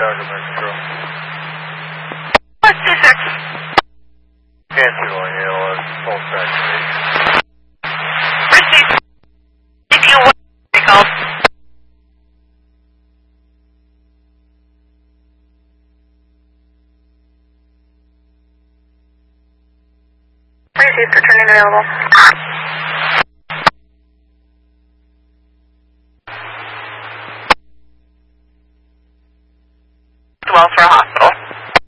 Chicago, Mexico. What's 26? Can't do on ALS, full saturation. Received. If you want to take off. Received, returning available. 12 for hot.